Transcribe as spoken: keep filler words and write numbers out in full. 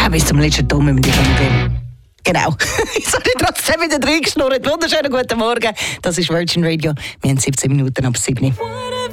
Ja, bis zum letzten Ton müssen wir dich. Genau. Jetzt habe ich trotzdem wieder reingeschnurrt. Wunderschönen guten Morgen. Das ist Virgin Radio. Wir haben siebzehn Minuten ab sieben.